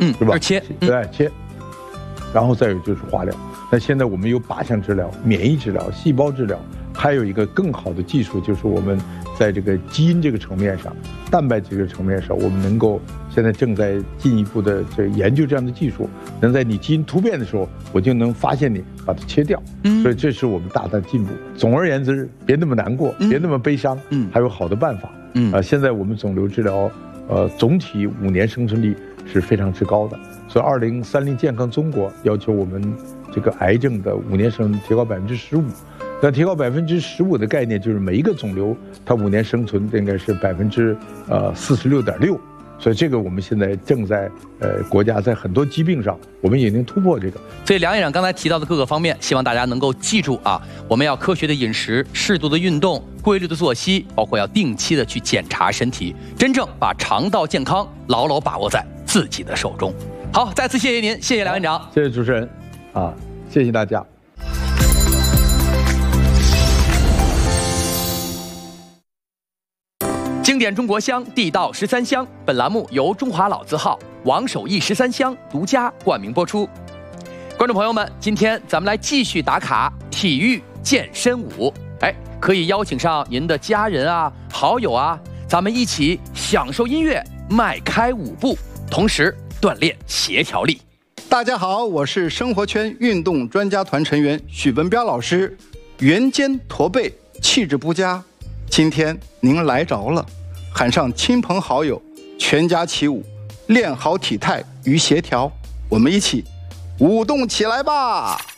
是吧？ 切， 对，切。然后再有就是化疗。那现在我们有靶向治疗、免疫治疗、细胞治疗，还有一个更好的技术，就是我们在这个基因这个层面上、蛋白这个层面上，我们能够现在正在进一步的研究这样的技术，能在你基因突变的时候，我就能发现你，把它切掉。所以这是我们大的进步。总而言之，别那么难过，别那么悲伤，还有好的办法。现在我们肿瘤治疗，总体5年生存率是非常之高的。所以2030健康中国要求我们这个癌症的5年生存提高15%。那提高15%的概念就是每一个肿瘤它5年生存应该是46.6%。所以这个我们现在正在国家在很多疾病上我们已经突破这个。 所以梁院长刚才提到的各个方面，希望大家能够记住啊，我们要科学的饮食、适度的运动、规律的作息，包括要定期的去检查身体，真正把肠道健康牢牢把握在自己的手中。好，再次谢谢您，谢谢梁院长， 谢谢主持人，谢谢大家。 经典中国香，地道13香。本栏目由中华老字号王守义13香独家冠名播出。观众朋友们，今天咱们来继续打卡体育健身舞。可以邀请上您的家人啊、好友啊，咱们一起享受音乐，迈开舞步，同时锻炼协调力。 大家好，我是生活圈运动专家团成员许文彪老师。圆肩驼背，气质不佳，今天您来着了，喊上亲朋好友，全家起舞，练好体态与协调，我们一起舞动起来吧。